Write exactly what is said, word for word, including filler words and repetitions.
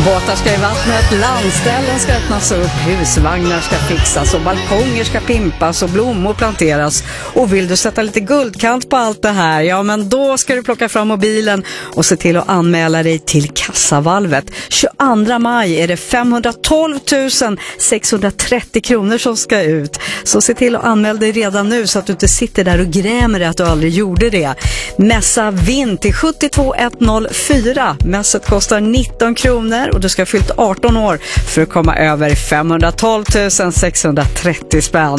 Båtar ska i vattnet, landställen ska öppnas upp, husvagnar ska fixas och balkonger ska pimpas och blommor planteras. Och vill du sätta lite guldkant på allt det här, ja men då ska du plocka fram mobilen och se till att anmäla dig till kassavalvet. tjugoandra maj är det femhundratolv tusen sexhundratrettio kronor som ska ut. Så se till att anmäla dig redan nu så att du inte sitter där och grämer dig att du aldrig gjorde det. Mässa vinn till sjuttiotvå ett noll fyra. Mässet kostar nitton kronor och du ska ha fyllt arton år för att komma över femhundratolv tusen sexhundratrettio spänn.